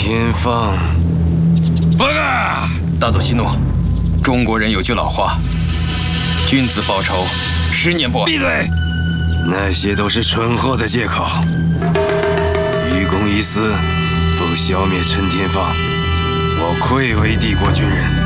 天放， 报告，大佐息怒。中国人有句老话：君子报仇，10年不晚。 闭嘴！那些都是蠢货的借口。愚公移私，不消灭陈天放，我愧为帝国军人。